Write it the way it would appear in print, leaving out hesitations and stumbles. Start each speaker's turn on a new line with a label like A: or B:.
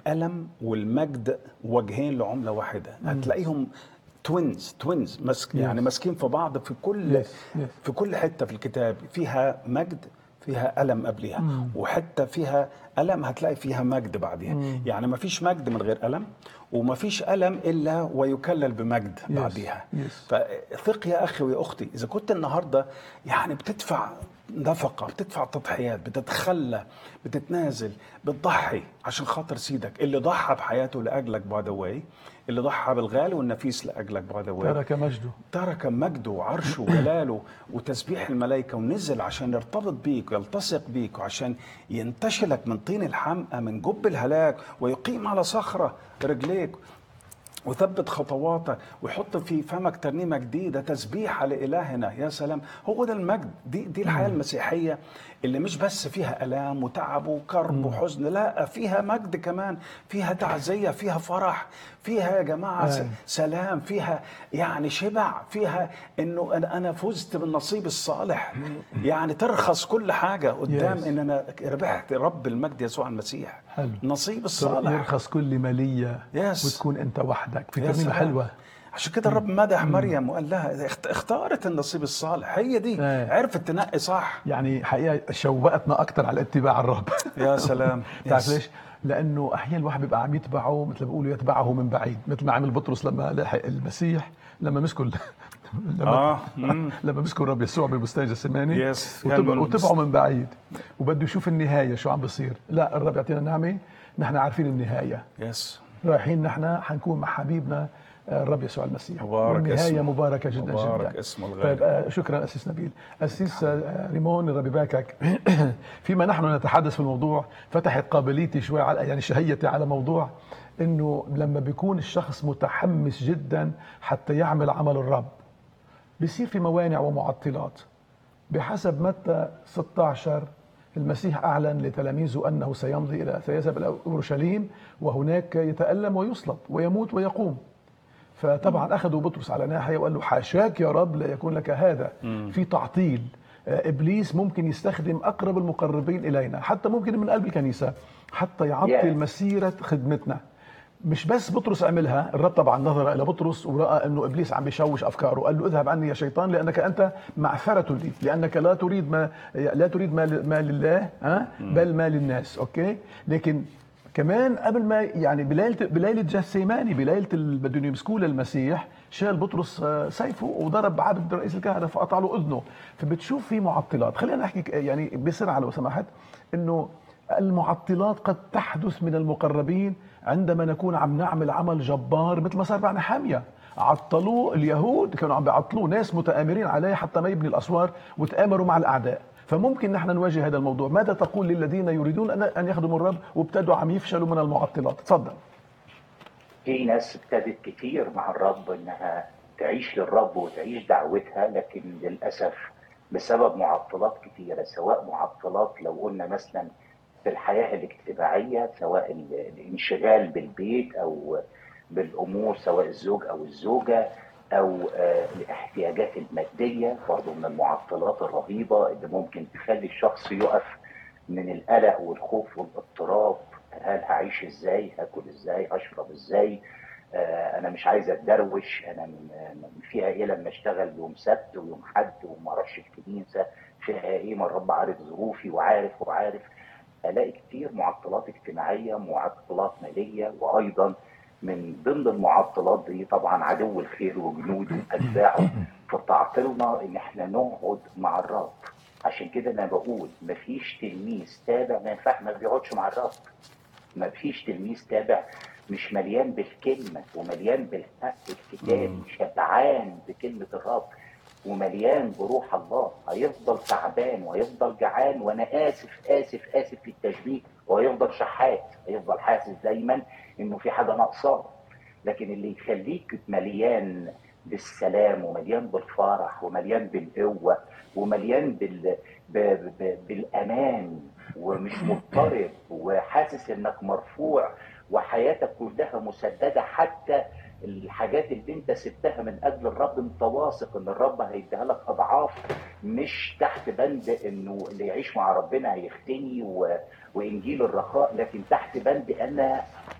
A: الألم والمجد وجهين لعملة واحدة. هتلاقيهم توينز يعني ماسكين في بعض في كل حتة في الكتاب، فيها مجد فيها ألم قبلها، وحتة فيها ألم هتلاقي فيها مجد بعدها. يعني ما فيش مجد من غير ألم، وما فيش ألم إلا ويكلل بمجد بعدها. فثق يا أخي ويا أختي، إذا كنت النهاردة يعني بتدفع نفقة، بتدفع تضحيات، بتتخلى، بتتنازل، بتضحي عشان خاطر سيدك اللي ضحى بحياته لأجلك by the way، اللي ضحى بالغالي والنفيس لأجلك by the way، ترك مجده وعرشه وجلاله وتسبيح الملائكة ونزل عشان يرتبط بيك ويلتصق بيك، وعشان ينتشلك من طين الحمقى من جب الهلاك، ويقيم على صخرة رجليك وثبت خطواتك، ويحط في فمك ترنيمة جديدة تسبيحة لإلهنا. يا سلام، هو ده المجد. دي الحياة المسيحية اللي مش بس فيها ألام وتعب وكرب وحزن، لا، فيها مجد كمان، فيها تعزية، فيها فرح، فيها يا جماعة سلام، فيها يعني شبع، فيها إنه أنا فزت بالنصيب الصالح. يعني ترخص كل حاجة قدام إن أنا ربحت رب المجد يسوع المسيح. النصيب الصالح
B: يرخص كل مالية وتكون أنت وحدك. في ترنيمة حلوة.
A: عشان كده الرب مدح مريم وقال لها اختارت النصيب الصالح، هي دي عرفت تنقي صح.
B: يعني حقيقة شوقتنا أكتر على اتباع الرب.
A: يا سلام.
B: تعرف ليش؟ لأنه أحيانا الواحد بيبقى عم يتبعه، مثل ما بيقولوا يتبعه من بعيد، مثل ما عمل بطرس لما لحق المسيح، لما مسكوا لما مسكوا الرب يسوع ببستان جثماني وتبعوا من بعيد، وبده يشوف النهاية شو عم بصير. لا، الرب يعطينا نعمة، نحن عارفين النهاية. رايحين نحن حنكون مع حبيبنا الرب يسوع المسيح، والنهاية مباركة جدا
A: مبارك اسمه الغالي.
B: طيب، شكرا أسيس نبيل. أسيس ريمون، الرب يباركك. فيما نحن نتحدث في الموضوع فتحت قابليتي شوي يعني شهيتي على موضوع إنه لما بيكون الشخص متحمس جدا حتى يعمل عمل الرب، بيصير في موانع ومعطلات. بحسب متى 16 المسيح أعلن لتلاميذه أنه سيذهب إلى أورشليم، وهناك يتألم ويصلب ويموت ويقوم. فطبعا أخذوا بطرس على ناحية وقال له حاشاك يا رب لا يكون لك هذا. في تعطيل. إبليس ممكن يستخدم أقرب المقربين إلينا، حتى ممكن من قلب الكنيسة، حتى يعطل مسيرة خدمتنا. مش بس بطرس عملها، الرب طبعا نظر إلى بطرس ورأى أنه إبليس عم بيشوش أفكاره، قال له اذهب عني يا شيطان لأنك أنت معثرة لي، لأنك لا تريد ما لله بل ما للناس. أوكي، لكن كمان قبل ما يعني بليلة جثيماني، بليلة بدهم يمسكوه للمسيح، شال بطرس سيفه وضرب عبد رئيس الكهنة فقطع له أذنه. فبتشوف في معطلات. خلينا نحكي يعني بسرعة لو سمحت، إنه المعطلات قد تحدث من المقربين عندما نكون عم نعمل عمل جبار، مثل ما صار مع نحمية. عطلوه اليهود، كانوا عم بيعطلوه ناس متآمرين عليه حتى ما يبني الأسوار، وتآمروا مع الأعداء. فممكن نحن نواجه هذا الموضوع. ماذا تقول للذين يريدون أن يخدموا الرب وابتدوا عم يفشلوا من المعطلات؟ تفضل.
C: في ناس ابتدت كتير مع الرب انها تعيش للرب وتعيش دعوتها، لكن للأسف بسبب معطلات كتيرة، سواء معطلات لو قلنا مثلا في الحياة الاجتماعية، سواء الانشغال بالبيت أو بالأمور، سواء الزوج أو الزوجة، أو الاحتياجات المادية، برضو من المعطلات الرهيبة اللي ممكن تخلي الشخص يقف من القلق والخوف والاضطراب. هل هعيش ازاي؟ هاكل ازاي؟ هشرب ازاي؟ انا مش عايز اتدروش، انا فيها ايه لما اشتغل يوم سبت ويوم حد وما اروحش الكنيسه؟ فيها ايه؟ ما الرب عارف ظروفي وعارف. الاقي كتير معطلات اجتماعيه، معطلات ماليه، وايضا من ضمن المعطلات دي طبعا عدو الخير وجنوده واتباعه، فتعطلنا ان احنا نقعد مع الرب. عشان كده انا بقول مفيش تلميذ تابع ما بيقعدش مع الرب. مفيش تلميذ تابع مش مليان بالكلمه ومليان بالحق الكتابي، شبعان بكلمه الرب ومليان بروح الله، هيفضل تعبان وهيفضل جعان، وانا اسف في التشبيه، وهيفضل شحات، هيفضل حاسس دايما انه في حاجه ناقصاه. لكن اللي يخليك مليان بالسلام ومليان بالفرح ومليان بالقوه ومليان بالامان ومش مضطرب وحاسس انك مرفوع وحياتك كلها مسدده، حتى الحاجات اللي انت سبتها من اجل الرب انت واثق ان الرب هيديها لك اضعاف، مش تحت بند انه اللي يعيش مع ربنا هيختني وانجيل الرخاء، لكن تحت بند انا